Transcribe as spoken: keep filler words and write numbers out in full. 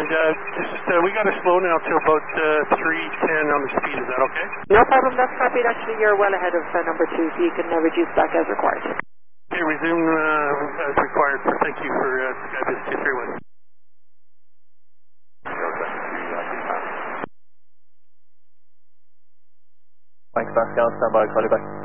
and uh, just, uh, we got to slow now to about uh, three ten on the speed. Is that okay? No problem, that's copied. Actually, you're well ahead of uh, number two, so you can uh, reduce back as required. Okay, resume uh, as required. For, thank you for uh, Skybus two three one. Thanks, Pascal. Stand by, call you back.